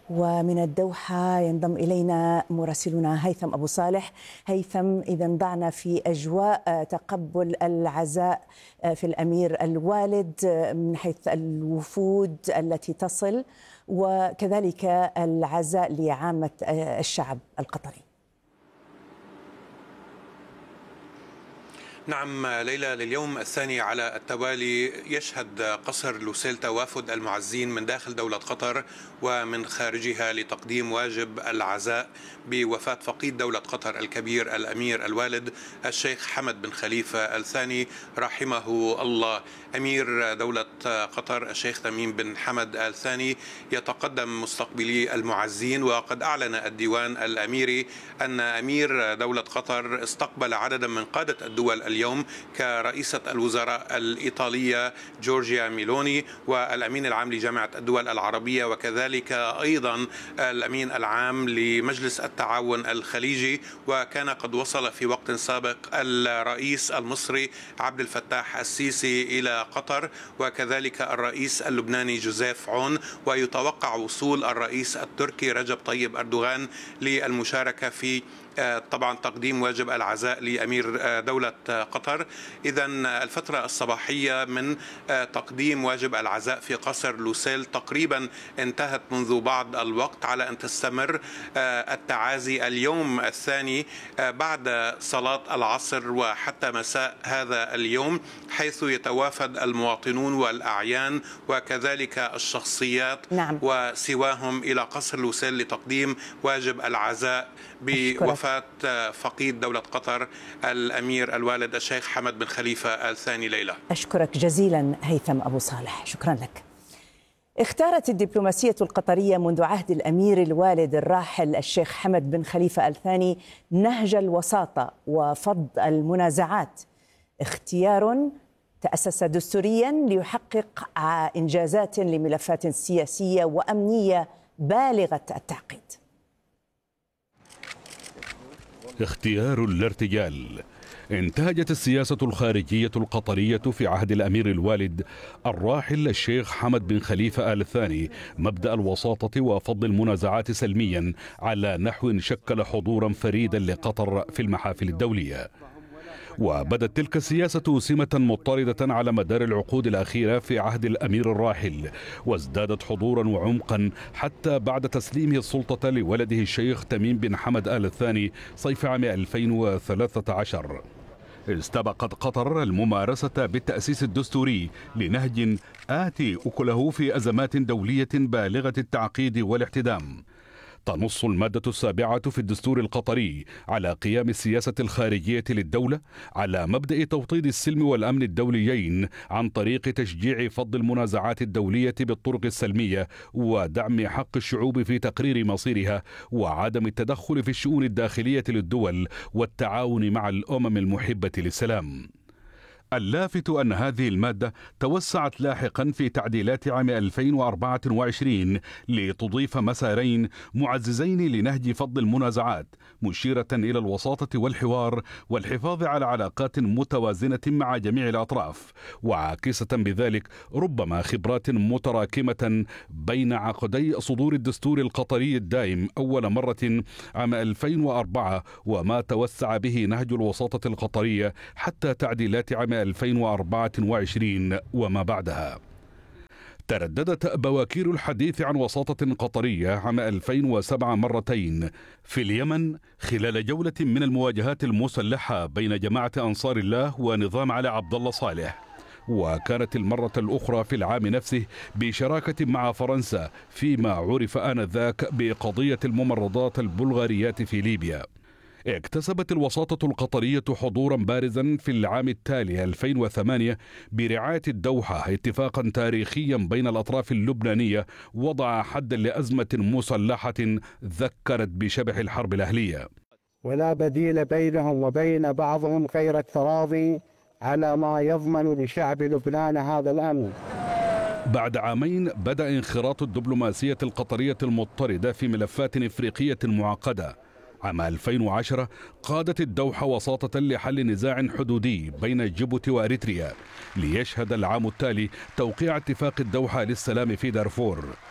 ومن الدوحة ينضم إلينا مراسلنا هيثم أبو صالح. هيثم، إذا ضعنا في أجواء تقبل العزاء في الأمير الوالد من حيث الوفود التي تصل، وكذلك العزاء لعامة الشعب القطري. نعم ليلى، لليوم الثاني على التوالي يشهد قصر لوسيل توافد المعزين من داخل دولة قطر ومن خارجها لتقديم واجب العزاء بوفاة فقيد دولة قطر الكبير الأمير الوالد الشيخ حمد بن خليفة الثاني رحمه الله. أمير دولة قطر الشيخ تميم بن حمد الثاني يتقدم مستقبلي المعزين، وقد أعلن الديوان الأميري أن أمير دولة قطر استقبل عددا من قادة الدول اليوم كرئيسة الوزراء الإيطالية جورجيا ميلوني والأمين العام لجامعة الدول العربية، وكذلك أيضا الأمين العام لمجلس التعاون الخليجي. وكان قد وصل في وقت سابق الرئيس المصري عبد الفتاح السيسي إلى قطر، وكذلك الرئيس اللبناني جوزيف عون، ويتوقع وصول الرئيس التركي رجب طيب أردوغان للمشاركة في طبعا تقديم واجب العزاء لأمير دولة قطر. إذا الفترة الصباحية من تقديم واجب العزاء في قصر لوسيل تقريبا انتهت منذ بعض الوقت، على أن تستمر التعازي اليوم الثاني بعد صلاة العصر وحتى مساء هذا اليوم، حيث يتوافد المواطنون والأعيان وكذلك الشخصيات وسواهم إلى قصر لوسيل لتقديم واجب العزاء بوفاة فقيد دولة قطر الأمير الوالد الشيخ حمد بن خليفة الثاني. ليلى، أشكرك جزيلا هيثم أبو صالح، شكرا لك. اختارت الدبلوماسية القطرية منذ عهد الأمير الوالد الراحل الشيخ حمد بن خليفة الثاني نهج الوساطة وفض المنازعات، اختيار تأسس دستوريا ليحقق إنجازات لملفات سياسية وأمنية بالغة التعقيد. اختيار لا ارتجال. انتهجت السياسة الخارجية القطرية في عهد الأمير الوالد الراحل الشيخ حمد بن خليفة آل ثاني مبدأ الوساطة وفض المنازعات سلميا على نحو شكل حضورا فريدا لقطر في المحافل الدولية. وبدت تلك السياسة سمة مضطردة على مدار العقود الأخيرة في عهد الأمير الراحل، وازدادت حضورا وعمقا حتى بعد تسليمه السلطة لولده الشيخ تميم بن حمد آل الثاني صيف عام 2013. استبقت قطر الممارسة بالتأسيس الدستوري لنهج آتي أكله في أزمات دولية بالغة التعقيد والاحتدام. تنص المادة 7 في الدستور القطري على قيام السياسة الخارجية للدولة على مبدأ توطيد السلم والأمن الدوليين عن طريق تشجيع فض المنازعات الدولية بالطرق السلمية ودعم حق الشعوب في تقرير مصيرها وعدم التدخل في الشؤون الداخلية للدول والتعاون مع الأمم المحبة للسلام. اللافت أن هذه المادة توسعت لاحقا في تعديلات عام 2024 لتضيف مسارين معززين لنهج فض المنازعات، مشيرة إلى الوساطة والحوار والحفاظ على علاقات متوازنة مع جميع الأطراف، وعاكسة بذلك ربما خبرات متراكمة بين عقدي صدور الدستور القطري الدائم أول مرة عام 2004 وما توسع به نهج الوساطة القطرية حتى تعديلات عام 2024 وما بعدها. ترددت بواكير الحديث عن وساطة قطرية عام 2007 مرتين في اليمن خلال جولة من المواجهات المسلحة بين جماعة أنصار الله ونظام علي عبد الله صالح، وكانت المرة الأخرى في العام نفسه بشراكة مع فرنسا فيما عرف آنذاك بقضية الممرضات البلغاريات في ليبيا. اكتسبت الوساطة القطرية حضورا بارزا في العام التالي 2008 برعاية الدوحة اتفاقا تاريخيا بين الأطراف اللبنانية وضع حدا لأزمة مسلحة ذكرت بشبح الحرب الأهلية. ولا بديل بينهم وبين بعضهم غير التراضي على ما يضمن لشعب لبنان هذا الأمن. بعد عامين بدأ انخراط الدبلوماسية القطرية المضطردة في ملفات إفريقية معقدة. عام 2010 قادت الدوحة وساطة لحل نزاع حدودي بين جيبوتي وأريتريا، ليشهد العام التالي توقيع اتفاق الدوحة للسلام في دارفور.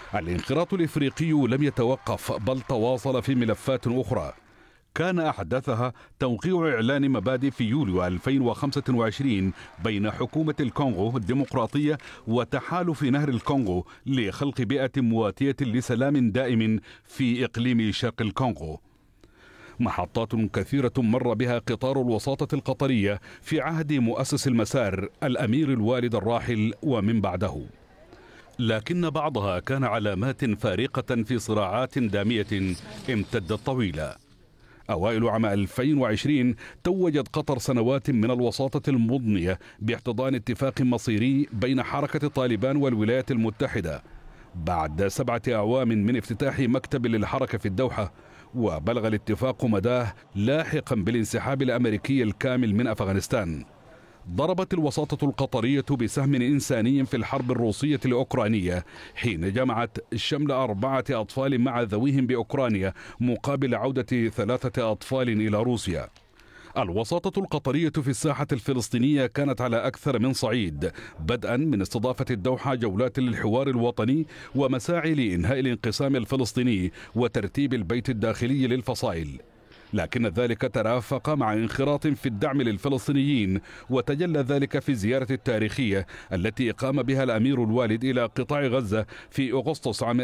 الانخراط الإفريقي لم يتوقف بل تواصل في ملفات أخرى كان أحدثها توقيع إعلان مبادئ في يوليو 2025 بين حكومة الكونغو الديمقراطية وتحالف نهر الكونغو لخلق بيئة مواتية لسلام دائم في إقليم شرق الكونغو. محطات كثيرة مر بها قطار الوساطة القطرية في عهد مؤسس المسار الأمير الوالد الراحل ومن بعده، لكن بعضها كان علامات فارقة في صراعات دامية امتدت طويلة. أوائل عام 2020 توجت قطر سنوات من الوساطة المضنية باحتضان اتفاق مصيري بين حركة طالبان والولايات المتحدة بعد 7 أعوام من افتتاح مكتب للحركة في الدوحة، وبلغ الاتفاق مداه لاحقا بالانسحاب الأمريكي الكامل من أفغانستان. ضربت الوساطة القطرية بسهم إنساني في الحرب الروسية الأوكرانية حين جمعت شمل 4 أطفال مع ذويهم بأوكرانيا مقابل عودة 3 أطفال إلى روسيا. الوساطة القطرية في الساحة الفلسطينية كانت على أكثر من صعيد، بدءا من استضافة الدوحة جولات للحوار الوطني ومساعي لإنهاء الانقسام الفلسطيني وترتيب البيت الداخلي للفصائل، لكن ذلك ترافق مع انخراط في الدعم للفلسطينيين، وتجلى ذلك في الزيارة التاريخية التي قام بها الأمير الوالد إلى قطاع غزة في أغسطس عام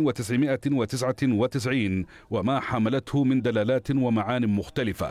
1999 وما حملته من دلالات ومعان مختلفة.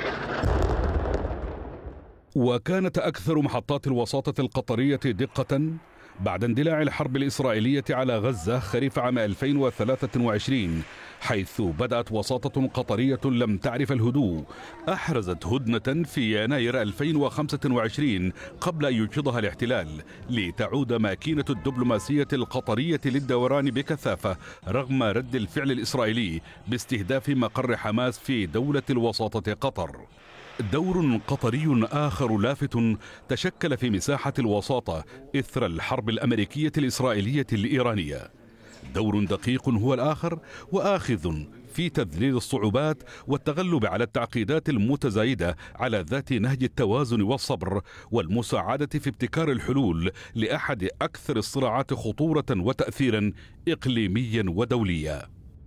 وكانت أكثر محطات الوساطة القطرية دقة بعد اندلاع الحرب الإسرائيلية على غزة خريف عام 2023، حيث بدأت وساطة قطرية لم تعرف الهدوء أحرزت هدنة في يناير 2025 قبل أن ينشضها الاحتلال، لتعود ماكينة الدبلوماسية القطرية للدوران بكثافة رغم رد الفعل الإسرائيلي باستهداف مقر حماس في دولة الوساطة قطر. دور قطري آخر لافت تشكل في مساحة الوساطة إثر الحرب الأمريكية الإسرائيلية الإيرانية. دور دقيق هو الآخر، وآخذ في تذليل الصعوبات والتغلب على التعقيدات المتزايدة على ذات نهج التوازن والصبر والمساعدة في ابتكار الحلول لأحد أكثر الصراعات خطورة وتأثيرا إقليميا ودوليا.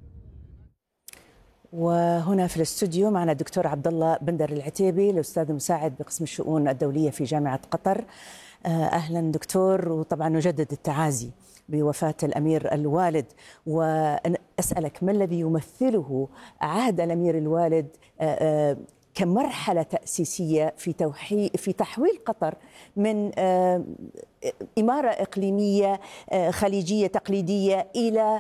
وهنا في الاستوديو معنا الدكتور عبد الله بندر العتيبي، الأستاذ المساعد بقسم الشؤون الدولية في جامعة قطر. أهلا دكتور، وطبعا نجدد التعازي بوفاة الأمير الوالد، وأسألك ما الذي يمثله عهد الأمير الوالد كمرحلة تأسيسية في تحويل قطر من إمارة إقليمية خليجية تقليدية إلى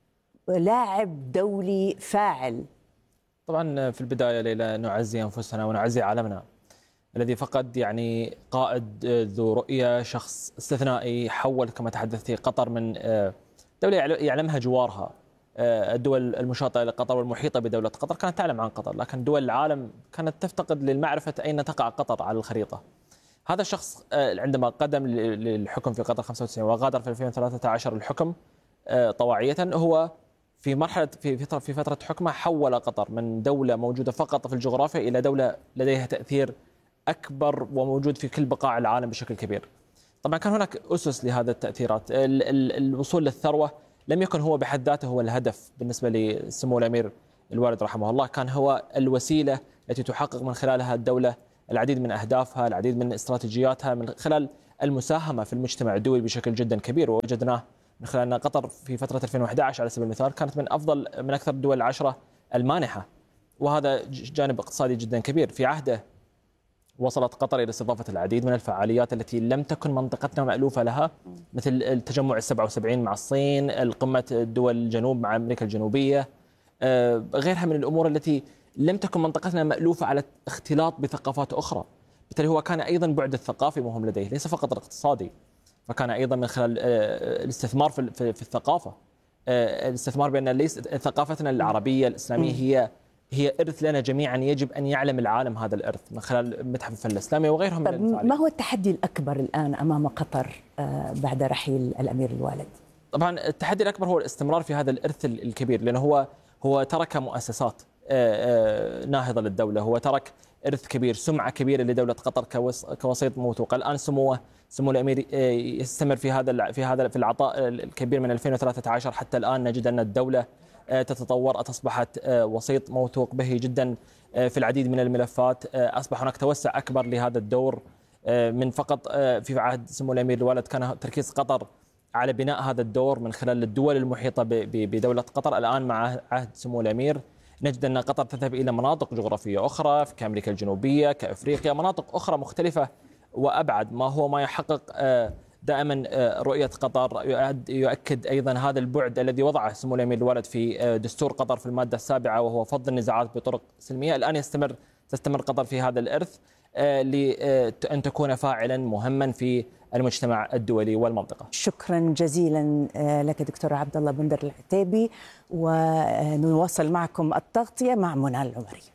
لاعب دولي فاعل؟ طبعا في البداية ليلى نعزي أنفسنا ونعزي عالمنا الذي فقد يعني قائد ذو رؤية، شخص استثنائي، حول كما تحدثتي قطر من دولة يعلمها جوارها. الدول المشاطئة لقطر والمحيطة بدولة قطر كانت تعلم عن قطر، لكن دول العالم كانت تفتقد للمعرفة أين تقع قطر على الخريطة. هذا الشخص عندما قدم للحكم في قطر 95 وغادر في 2013 الحكم طواعية، هو في مرحلة في فترة حكمه حول قطر من دولة موجودة فقط في الجغرافيا إلى دولة لديها تأثير أكبر وموجود في كل بقاع العالم بشكل كبير. طبعا كان هناك أسس لهذا التأثيرات. الوصول للثروة لم يكن هو بحد ذاته هو الهدف بالنسبة لسمو الأمير الوالد رحمه الله، كان هو الوسيلة التي تحقق من خلالها الدولة العديد من أهدافها، العديد من استراتيجياتها، من خلال المساهمة في المجتمع الدولي بشكل جدا كبير. ووجدناه من خلال أن قطر في فترة 2011 على سبيل المثال كانت من أكثر الدول العشرة المانحة، وهذا جانب اقتصادي جدا كبير. في عهده وصلت قطر إلى استضافة العديد من الفعاليات التي لم تكن منطقتنا مألوفة لها، مثل التجمع 77 مع الصين، القمة دول الجنوب مع أمريكا الجنوبية، غيرها من الأمور التي لم تكن منطقتنا مألوفة على اختلاط بثقافات أخرى. بالتالي هو كان أيضا بعد الثقافي مهم لديه، ليس فقط الاقتصادي، فكان أيضا من خلال الاستثمار في الثقافة، الاستثمار بأن ليس ثقافتنا العربية الإسلامية هي إرث لنا جميعا، يجب أن يعلم العالم هذا الإرث من خلال متحف الفن الإسلامي وغيرهم من الفعاليات. ما هو التحدي الأكبر الآن أمام قطر بعد رحيل الأمير الوالد؟ طبعا التحدي الأكبر هو الاستمرار في هذا الإرث الكبير، لأنه هو ترك مؤسسات ناهضة للدولة، هو ترك إرث كبير، سمعة كبيرة لدولة قطر كوسيط موثوق. الآن سموه سمو الأمير يستمر في العطاء الكبير من 2013 حتى الآن. نجد أن الدولة تتطور، أصبحت وسيط موثوق به جدا في العديد من الملفات. أصبح هناك توسع أكبر لهذا الدور من فقط في عهد سمو الأمير الوالد كان تركيز قطر على بناء هذا الدور من خلال الدول المحيطة بدولة قطر. الآن مع عهد سمو الأمير نجد أن قطر تذهب إلى مناطق جغرافية أخرى كأمريكا الجنوبية، كأفريقيا، مناطق أخرى مختلفة وأبعد، ما يحقق دائما رؤية قطر. يؤكد أيضا هذا البعد الذي وضعه سمو الأمير الوالد في دستور قطر في المادة 7، وهو فض النزاعات بطرق سلمية. الآن تستمر قطر في هذا الإرث لأن تكون فاعلا مهما في المجتمع الدولي والمنطقة. شكرا جزيلا لك دكتور عبد الله بندر العتيبي، ونواصل معكم التغطية مع منى العمري.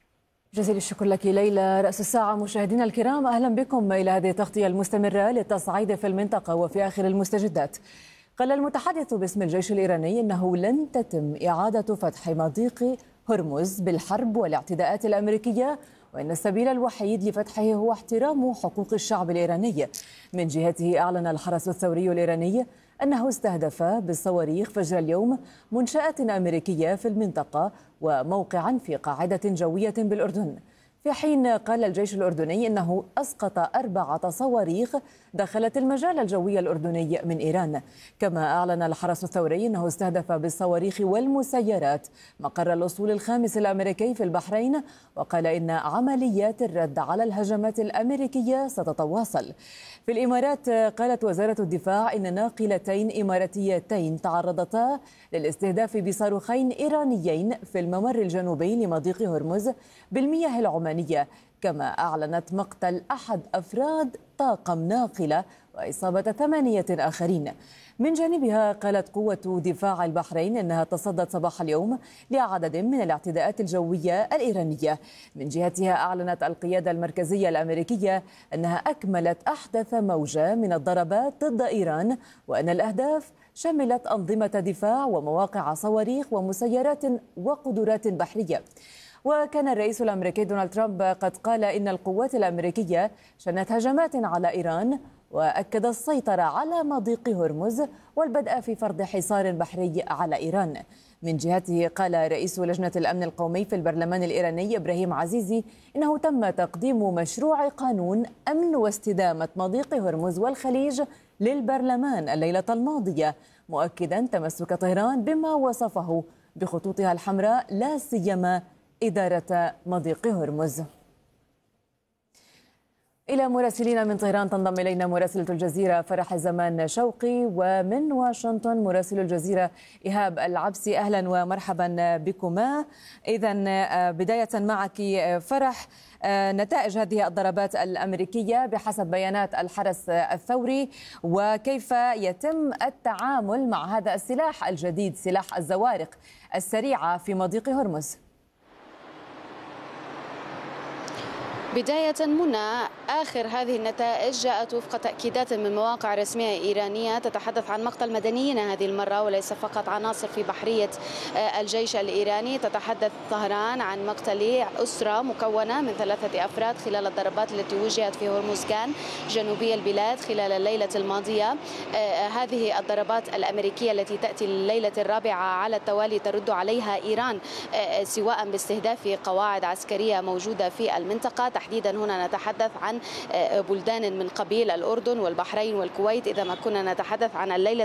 جزيل الشكر لك ليلى. رأس الساعة مشاهدينا الكرام، أهلا بكم إلى هذه التغطية المستمرة للتصعيد في المنطقة وفي آخر المستجدات. قال المتحدث باسم الجيش الإيراني أنه لن تتم إعادة فتح مضيق هرمز بالحرب والاعتداءات الأمريكية، وإن السبيل الوحيد لفتحه هو احترام حقوق الشعب الإيراني. من جهته أعلن الحرس الثوري الإيراني أنه استهدف بالصواريخ فجر اليوم منشآت أمريكية في المنطقة وموقعا في قاعدة جوية بالأردن، في حين قال الجيش الأردني أنه أسقط 4 صواريخ دخلت المجال الجوي الأردني من إيران. كما أعلن الحرس الثوري أنه استهدف بالصواريخ والمسيرات مقر الأسطول الخامس الأمريكي في البحرين، وقال إن عمليات الرد على الهجمات الأمريكية ستتواصل. في الإمارات قالت وزارة الدفاع إن ناقلتين إماراتيتين تعرضتا للاستهداف بصاروخين إيرانيين في الممر الجنوبي لمضيق هرمز بالمياه العمانية. كما أعلنت مقتل أحد أفراد طاقم ناقلة وإصابة 8 آخرين. من جانبها قالت قوة دفاع البحرين أنها تصدت صباح اليوم لعدد من الاعتداءات الجوية الإيرانية. من جهتها أعلنت القيادة المركزية الأمريكية أنها أكملت أحدث موجة من الضربات ضد إيران، وأن الأهداف شملت أنظمة دفاع ومواقع صواريخ ومسيرات وقدرات بحرية. وكان الرئيس الأمريكي دونالد ترامب قد قال إن القوات الأمريكية شنت هجمات على إيران، وأكد السيطرة على مضيق هرمز والبدء في فرض حصار بحري على إيران. من جهته قال رئيس لجنة الأمن القومي في البرلمان الإيراني إبراهيم عزيزي إنه تم تقديم مشروع قانون أمن واستدامة مضيق هرمز والخليج للبرلمان الليلة الماضية، مؤكدا تمسك طهران بما وصفه بخطوطها الحمراء، لا سيما إدارة مضيق هرمز. إلى مراسلين من طهران تنضم إلينا مراسلة الجزيرة فرح الزمان شوقي، ومن واشنطن مراسل الجزيرة إيهاب العبسي. أهلا ومرحبا بكما. إذن بداية معك فرح، نتائج هذه الضربات الأمريكية بحسب بيانات الحرس الثوري، وكيف يتم التعامل مع هذا السلاح الجديد، سلاح الزوارق السريعة في مضيق هرمز؟ بداية منى، آخر هذه النتائج جاءت وفق تأكيدات من مواقع رسمية إيرانية تتحدث عن مقتل مدنيين هذه المرة وليس فقط عناصر في بحرية الجيش الإيراني. تتحدث طهران عن مقتل أسرة مكونة من 3 أفراد خلال الضربات التي وجهت في هرمزغان جنوبي البلاد خلال الليلة الماضية. هذه الضربات الأمريكية التي تأتي الليلة الرابعة على التوالي ترد عليها إيران، سواء باستهداف قواعد عسكرية موجودة في المنطقة. تحديدا هنا نتحدث عن بلدان من قبيل الأردن والبحرين والكويت، إذا ما كنا نتحدث عن الليلة